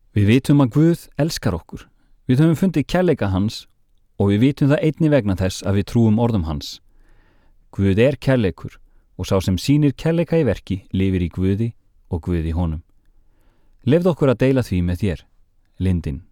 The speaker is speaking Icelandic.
Við vitum að Guð elskar okkur. Við höfum fundið kærleika hans og við vitum það einnig vegna þess að við trúum orðum hans. Guð er kærleikur og sá sem sýnir kærleika í verki lifir í Guði og Guð í honum. Leyfðu okkur að deila því með þér, Lindin.